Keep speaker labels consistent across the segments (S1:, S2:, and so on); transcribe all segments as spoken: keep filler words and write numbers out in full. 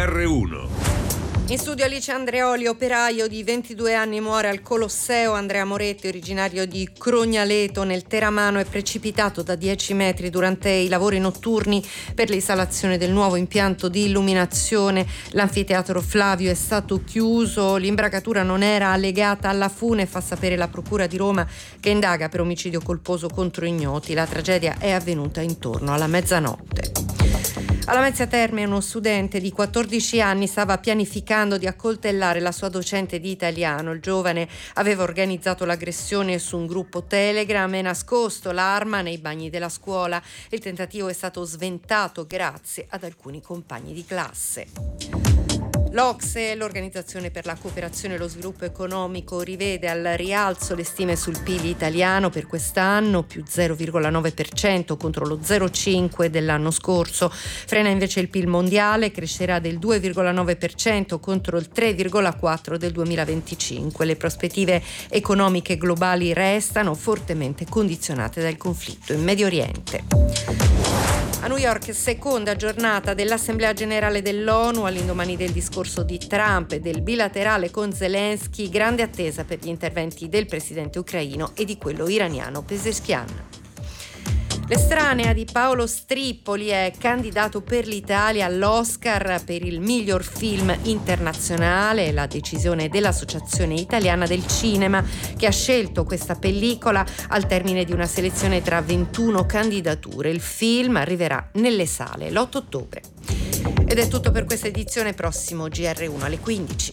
S1: R uno.
S2: In studio Alice Andreoli, operaio di ventidue anni, muore al Colosseo. Andrea Moretti, originario di Crognaleto nel Teramano, è precipitato da dieci metri durante i lavori notturni per l'installazione del nuovo impianto di illuminazione. L'anfiteatro Flavio è stato chiuso, l'imbracatura non era allegata alla fune, fa sapere la Procura di Roma, che indaga per omicidio colposo contro ignoti. La tragedia è avvenuta intorno alla mezzanotte. A Lamezia Terme uno studente di quattordici anni stava pianificando di accoltellare la sua docente di italiano. Il giovane aveva organizzato l'aggressione su un gruppo Telegram e nascosto l'arma nei bagni della scuola. Il tentativo è stato sventato grazie ad alcuni compagni di classe. L'Ocse, l'Organizzazione per la Cooperazione e lo Sviluppo Economico, rivede al rialzo le stime sul P I L italiano per quest'anno, più zero virgola nove per cento contro lo zero virgola cinque per cento dell'anno scorso. Frena invece il P I L mondiale, crescerà del due virgola nove per cento contro il tre virgola quattro per cento del duemilaventicinque. Le prospettive economiche globali restano fortemente condizionate dal conflitto in Medio Oriente. A New York, seconda giornata dell'Assemblea Generale dell'ONU, all'indomani del discorso di Trump e del bilaterale con Zelensky, grande attesa per gli interventi del presidente ucraino e di quello iraniano Pezeshkian. L'estranea di Paolo Strippoli è candidato per l'Italia all'Oscar per il miglior film internazionale. La decisione dell'Associazione Italiana del Cinema, che ha scelto questa pellicola al termine di una selezione tra ventuno candidature. Il film arriverà nelle sale l'otto ottobre. Ed è tutto per questa edizione, prossimo G R uno alle quindici.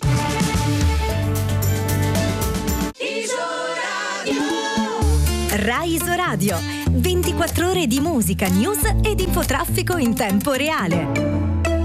S3: Rai Isoradio, ventiquattro ore di musica, news ed infotraffico in tempo reale.